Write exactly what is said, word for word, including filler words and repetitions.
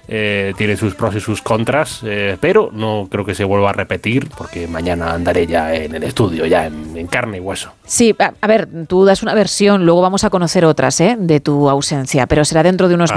eh, tiene sus pros y sus contras, eh, pero no creo que se vuelva a repetir, porque mañana andaré ya en el estudio, ya en, en carne y hueso. Sí, a, a ver, tú das una versión, luego vamos a conocer otras, ¿eh?, de tu ausencia, pero será dentro de unos